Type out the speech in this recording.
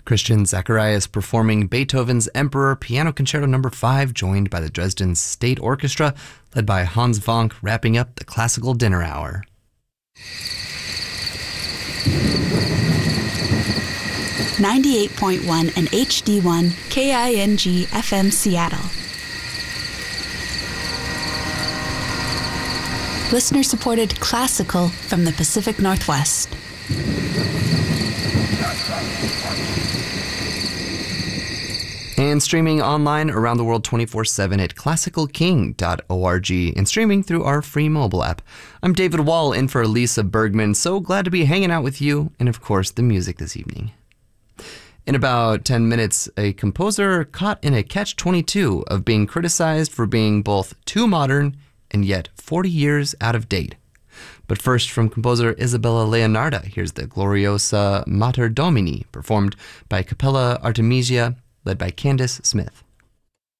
Christian Zacharias performing Beethoven's Emperor Piano Concerto No. 5, joined by the Dresden State Orchestra, led by Hans Vonk, wrapping up the classical dinner hour. .1 and HD1 KING FM Seattle. Listener-supported classical from the Pacific Northwest. And streaming online around the world 24/7 at classicalking.org and streaming through our free mobile app. I'm David Wall, in for Lisa Bergman. So glad to be hanging out with you and, of course, the music this evening. In about 10 minutes, a composer caught in a catch-22 of being criticized for being both too modern and yet 40 years out of date. But first, from composer Isabella Leonarda, here's the Gloriosa Mater Domini, performed by Capella Artemisia, led by Candice Smith.